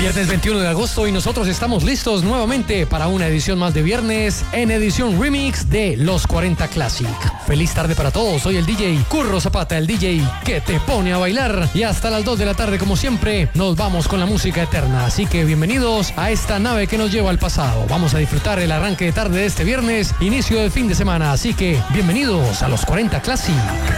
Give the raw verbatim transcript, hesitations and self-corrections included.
Viernes veintiuno de agosto y nosotros estamos listos nuevamente para una edición más de viernes en edición remix de Los cuarenta Classic. Feliz tarde para todos, soy el D J Curro Zapata, el D J que te pone a bailar y hasta las dos de la tarde como siempre nos vamos con la música eterna. Así que bienvenidos a esta nave que nos lleva al pasado. Vamos a disfrutar el arranque de tarde de este viernes, inicio del fin de semana. Así que bienvenidos a Los cuarenta Classic.